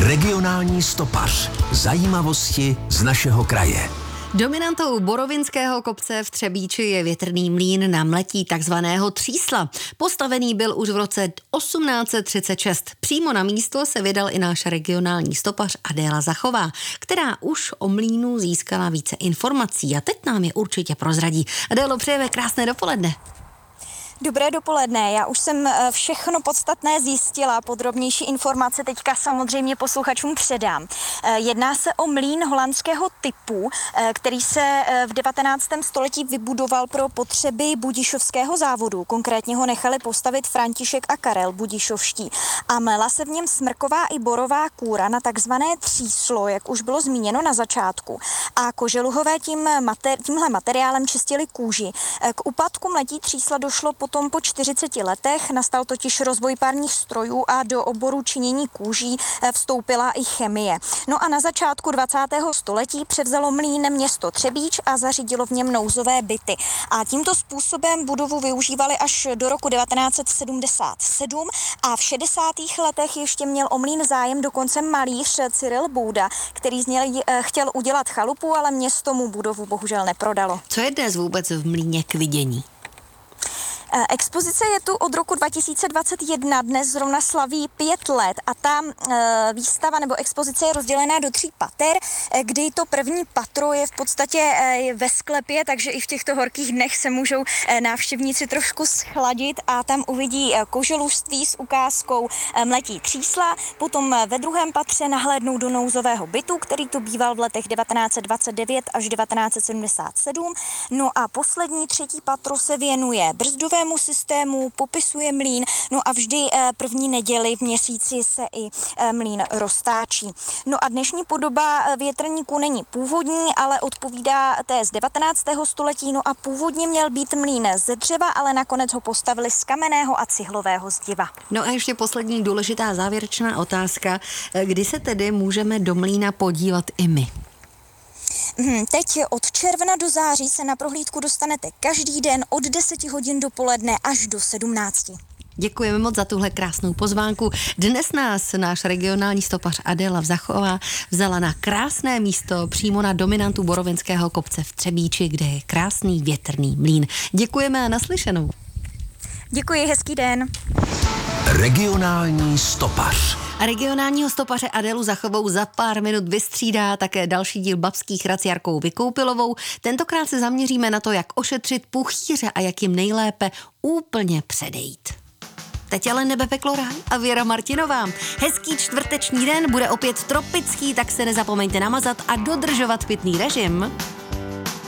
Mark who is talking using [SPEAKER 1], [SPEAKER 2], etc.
[SPEAKER 1] Regionální stopař. Zajímavosti z našeho kraje.
[SPEAKER 2] Dominantou Borovinského kopce v Třebíči je větrný mlýn na mletí takzvaného třísla. Postavený byl už v roce 1836. Přímo na místo se vydal i náš regionální stopař Adéla Zachová, která už o mlýnu získala více informací a teď nám je určitě prozradí. Adélo, přejeme krásné dopoledne.
[SPEAKER 3] Dobré dopoledne, já už jsem všechno podstatné zjistila, podrobnější informace teďka samozřejmě posluchačům předám. Jedná se o mlýn holandského typu, který se v 19. století vybudoval pro potřeby Budišovského závodu. Konkrétně ho nechali postavit František a Karel Budišovští. A mlela se v něm smrková i borová kůra na takzvané tříslo, jak už bylo zmíněno na začátku. A koželuhové tímhle materiálem čistili kůži. K úpadku mletí třísla došlo potom po 40 letech, nastal totiž rozvoj párních strojů a do oboru činění kůží vstoupila i chemie. No a na začátku 20. století převzalo mlýn město Třebíč a zařídilo v něm nouzové byty. A tímto způsobem budovu využívali až do roku 1977 a v 60. letech ještě měl o mlýn zájem dokonce malíř Cyril Bouda, který z něj chtěl udělat chalupu, ale město mu budovu bohužel neprodalo.
[SPEAKER 2] Co je dnes vůbec v mlýně k vidění?
[SPEAKER 3] Expozice je tu od roku 2021, dnes zrovna slaví 5 let a ta výstava nebo expozice je rozdělená do 3 pater, kdy to první patro je v podstatě ve sklepě, takže i v těchto horkých dnech se můžou návštěvníci trošku schladit a tam uvidí koželužství s ukázkou mletí třísla. Potom ve druhém patře nahlédnou do nouzového bytu, který tu býval v letech 1929 až 1977. No a poslední 3. patro se věnuje brzdové systému, popisuje mlýn, no a vždy první neděli v měsíci se i mlýn roztáčí. No a dnešní podoba větrníku není původní, ale odpovídá té z 19. století, no a původně měl být mlýn ze dřeva, ale nakonec ho postavili z kamenného a cihlového zdiva.
[SPEAKER 2] No a ještě poslední důležitá závěrečná otázka. Kdy se tedy můžeme do mlýna podívat i my?
[SPEAKER 3] Teď od června do září se na prohlídku dostanete každý den od 10 hodin dopoledne až do 17.
[SPEAKER 2] Děkujeme moc za tuhle krásnou pozvánku. Dnes nás náš regionální stopař Adéla Zachová vzala na krásné místo přímo na dominantu Borovinského kopce v Třebíči, kde je krásný větrný mlýn. Děkujeme a naslyšenou.
[SPEAKER 3] Děkuji, hezký den.
[SPEAKER 1] Regionální stopař.
[SPEAKER 2] A regionálního stopaře Adélu Zachovou za pár minut vystřídá také další díl Babských rad s Jarkou Vykoupilovou. Tentokrát se zaměříme na to, jak ošetřit puchýře a jak jim nejlépe úplně předejít. Teď ale nebe peklo ráj a Věra Martinová. Hezký čtvrteční den, bude opět tropický, tak se nezapomeňte namazat a dodržovat pitný režim.